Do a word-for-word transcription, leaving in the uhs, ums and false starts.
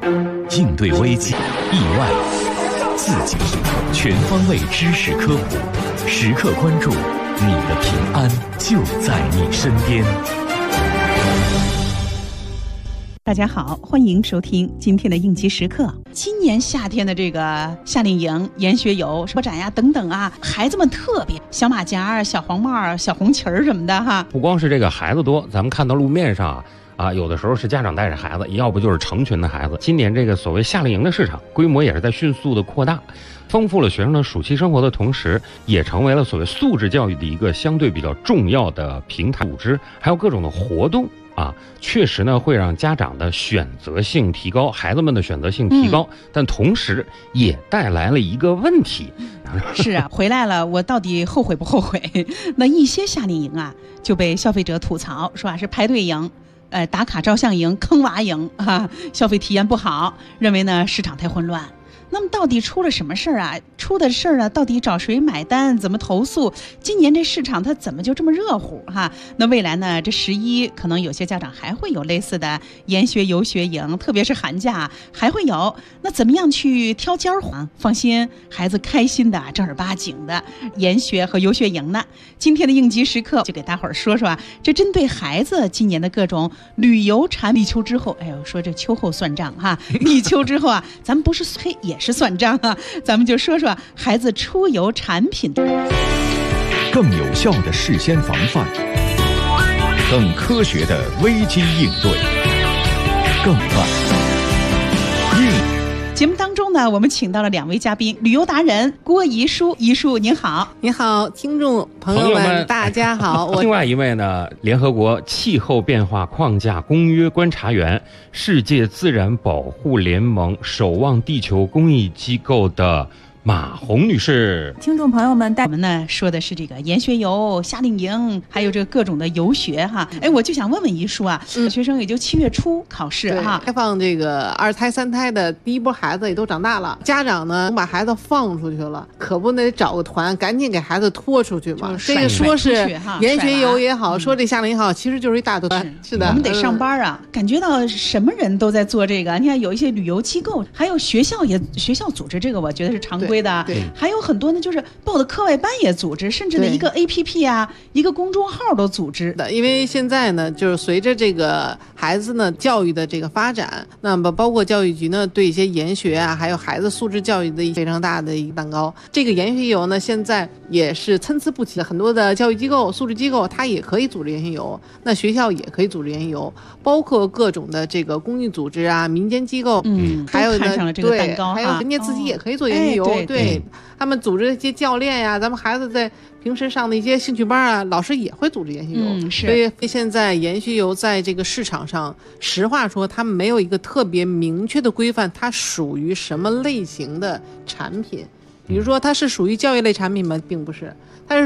应对危机、意外、刺激，全方位知识科普，时刻关注你的平安就在你身边。 大家好，欢迎收听今天的应急时刻。今年夏天的这个夏令营、研学游、车展呀等等啊，孩子们特别小马甲、小黄帽、小红旗儿什么的哈。 不光是这个孩子多，咱们看到路面上啊。啊，有的时候是家长带着孩子，要不就是成群的孩子。今年这个所谓夏令营的市场规模也是在迅速的扩大，丰富了学生的暑期生活的同时，也成为了所谓素质教育的一个相对比较重要的平台组织，还有各种的活动啊，确实呢会让家长的选择性提高，孩子们的选择性提高，嗯、但同时也带来了一个问题。 是啊，回来了，我到底后悔不后悔？那一些夏令营啊，就被消费者吐槽说啊是排队营。呃，打卡照相营、坑娃营啊，消费体验不好，认为呢市场太混乱。那么到底出了什么事儿啊？出的事儿啊，到底找谁买单？怎么投诉？今年这市场它怎么就这么热乎哈？那未来呢？这十一可能有些家长还会有类似的研学游学营，特别是寒假还会有。那怎么样去挑尖儿黄？放心，孩子开心的正儿八经的研学和游学营呢。今天的应急时刻就给大伙儿说说啊，这针对孩子今年的各种旅游产立秋之后，哎呦，说这秋后算账哈，立秋之后啊，咱们不是嘿也是算账啊，咱们就说说孩子出游产品， 更有效的事先防范，更科学的危机应对，更慢应。 节目当中呢，我们请到了两位嘉宾，旅游达人郭怡舒，怡舒您好。 你好，听众朋友们，友们大家好。 我另外一位呢，联合国气候变化框架公约观察员，世界自然保护联盟守望地球公益机构的马红女士。 听众朋友们，我们呢说的是这个研学游、夏令营，还有这个各种的游学哈。哎，我就想问问怡舒啊，嗯、学生也就七月初考试哈， 开放这个二胎、三胎的第一波孩子也都长大了，家长呢把孩子放出去了，可不得找个团，赶紧给孩子拖出去嘛。这个说是研学游也好，说这夏令营也好，其实就是一大团。是, 是的， 我们得上班啊，嗯、感觉到什么人都在做这个。你看，有一些旅游机构，还有学校也学校组织这个，我觉得是常规。的还有很多呢，就是报的课外班也组织，甚至呢一个 A P P 啊，一个公众号都组织的。因为现在呢，就是随着这个孩子呢教育的这个发展，那么包括教育局呢对一些研学啊，还有孩子素质教育的一非常大的一个蛋糕。这个研学游呢，现在也是参差不齐的，很多的教育机构、素质机构，它也可以组织研学游，那学校也可以组织研学游，包括各种的这个公益组织啊、民间机构， 嗯， 还有呢， 看上了这个蛋糕， 还有人家自己也可以做研学游，哦哎、对。对，他们组织一些教练呀，咱们孩子在平时上的一些兴趣班啊，老师也会组织研学游。 嗯，是。 所以现在研学游在这个市场上，实话说，他们没有一个特别明确的规范，它属于什么类型的产品。比如说，它是属于教育类产品吗？并不是。